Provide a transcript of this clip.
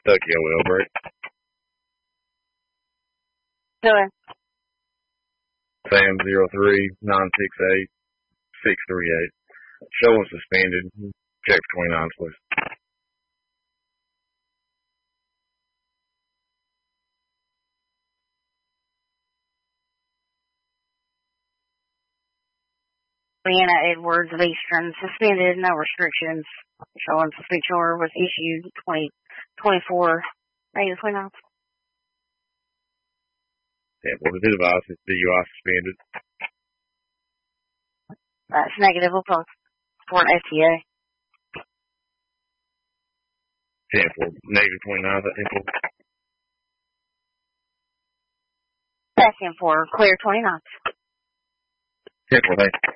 Kentucky OL break. Go ahead. Sam 03-968-638. Showing suspended. Check 29, please. Brianna Edwards of Eastern, suspended, no restrictions. Showing suspension order was issued 24, May the 29th. Sample to device is DUI suspended. That's negative. We'll post for an FTA. Sample negative 29, that sample. Second for clear 29th. Sample, thank you.